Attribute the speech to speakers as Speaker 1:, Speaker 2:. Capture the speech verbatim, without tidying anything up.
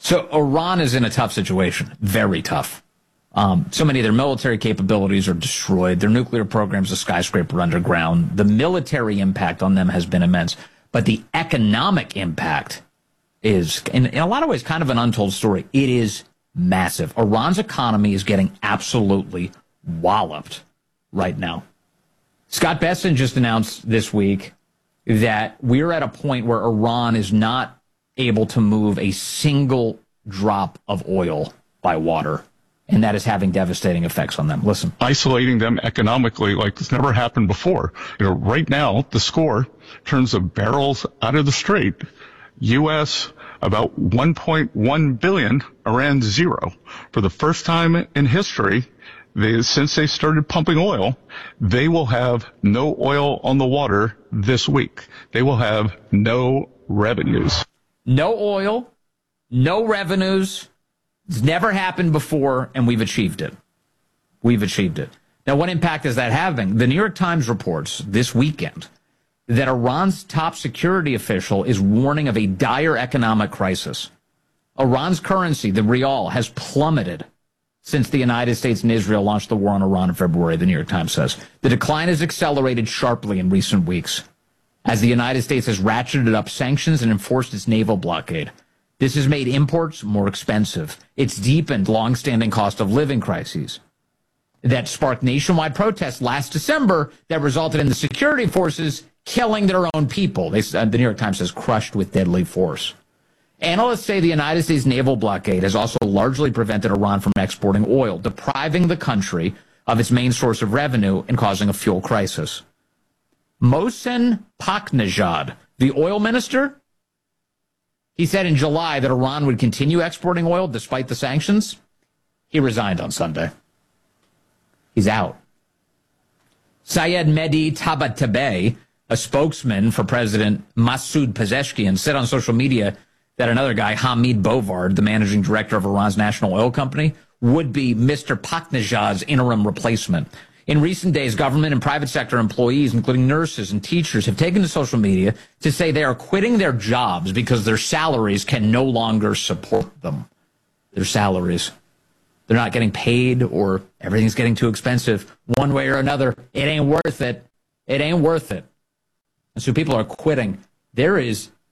Speaker 1: So Iran is in a tough situation, very tough. Um, so many of their military capabilities are destroyed. Their nuclear program's a skyscraper underground. The military impact on them has been immense. But the economic impact is, in, in a lot of ways, kind of an untold story. It is massive. Iran's economy is getting absolutely walloped right now. Scott Bessent just announced this week that we're at a point where Iran is not able to move a single drop of oil by water. And that is having devastating effects on them. Listen.
Speaker 2: Isolating them economically like it's never happened before. You know, right now, the score, in terms of barrels out of the Strait, U S about one point one billion, Iran zero. For the first time in history, they, since they started pumping oil, they will have no oil on the water this week. They will have no revenues.
Speaker 1: No oil, no revenues. It's never happened before, and we've achieved it. We've achieved it. Now, what impact is that having? The New York Times reports this weekend that Iran's top security official is warning of a dire economic crisis. Iran's currency, the rial, has plummeted since the United States and Israel launched the war on Iran in February, the New York Times says. The decline has accelerated sharply in recent weeks as the United States has ratcheted up sanctions and enforced its naval blockade. This has made imports more expensive. It's deepened longstanding cost of living crises that sparked nationwide protests last December that resulted in the security forces killing their own people. They, uh, the New York Times says crushed with deadly force. Analysts say the United States naval blockade has also largely prevented Iran from exporting oil, depriving the country of its main source of revenue and causing a fuel crisis. Mohsen Paknejad, the oil minister, he said in July that Iran would continue exporting oil despite the sanctions. He resigned on Sunday. He's out. Syed Mehdi Tabatabai, a spokesman for President Masoud Pezeshkian, said on social media that another guy, Hamid Bovard, the managing director of Iran's national oil company, would be Mister Paknejad's interim replacement. In recent days, government and private sector employees, including nurses and teachers, have taken to social media to say they are quitting their jobs because their salaries can no longer support them. Their salaries. They're not getting paid, or everything's getting too expensive. One way or another, it ain't worth it. It ain't worth it. And so people are quitting. There is